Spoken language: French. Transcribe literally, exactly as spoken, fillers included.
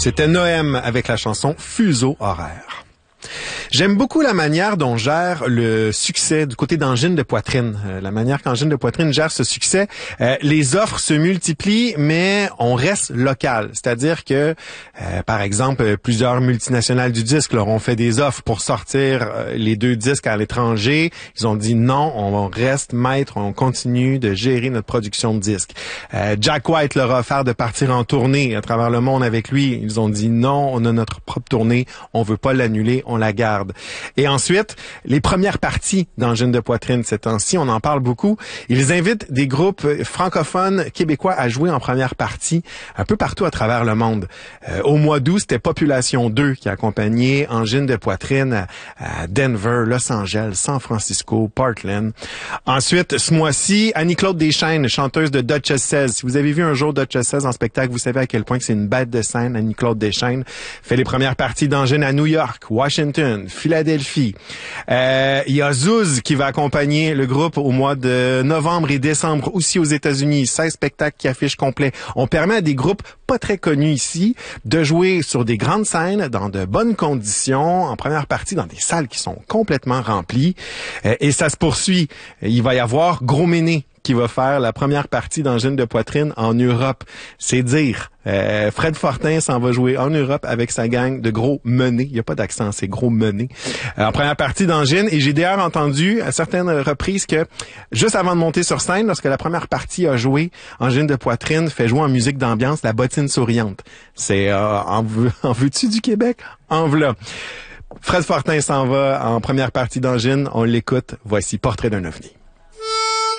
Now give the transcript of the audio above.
C'était Noem avec la chanson Fuseau horaire. J'aime beaucoup la manière dont gère le succès du côté d'Angine de Poitrine. Euh, la manière qu'Angine de Poitrine gère ce succès. Euh, les offres se multiplient, mais on reste local. C'est-à-dire que, euh, par exemple, plusieurs multinationales du disque leur ont fait des offres pour sortir euh, les deux disques à l'étranger. Ils ont dit non, on reste maître, on continue de gérer notre production de disques. Euh, Jack White leur a offert de partir en tournée à travers le monde avec lui. Ils ont dit non, on a notre propre tournée, on veut pas l'annuler, on la garde. Et ensuite, les premières parties d'Angine de Poitrine ces temps-ci, on en parle beaucoup. Ils invitent des groupes francophones québécois à jouer en première partie un peu partout à travers le monde. Euh, au mois d'août, c'était Population deux qui accompagnait Angine de Poitrine à, à Denver, Los Angeles, San Francisco, Portland. Ensuite, ce mois-ci, Annie-Claude Deschaines, chanteuse de Duchess seize. Si vous avez vu un jour Duchess seize en spectacle, vous savez à quel point que c'est une bête de scène. Annie-Claude Deschaines fait les premières parties d'Angine à New York, Washington, Philadelphie. Euh, il y a Zouz qui va accompagner le groupe au mois de novembre et décembre aussi aux États-Unis. seize spectacles qui affichent complet. On permet à des groupes pas très connus ici de jouer sur des grandes scènes dans de bonnes conditions, en première partie dans des salles qui sont complètement remplies. Euh, et ça se poursuit. Il va y avoir Gros Méné qui va faire la première partie d'Angine de Poitrine en Europe. C'est dire. Euh, Fred Fortin s'en va jouer en Europe avec sa gang de Gros Menés. Il n'y a pas d'accent, c'est Gros Menés. Euh, en première partie d'Angine. Et j'ai d'ailleurs entendu à certaines reprises que, juste avant de monter sur scène, lorsque la première partie a joué, Angine de Poitrine fait jouer en musique d'ambiance la bottine souriante. C'est euh, en, en veux-tu du Québec? En v'là. Fred Fortin s'en va en première partie d'Angine. On l'écoute. Voici Portrait d'un ovni.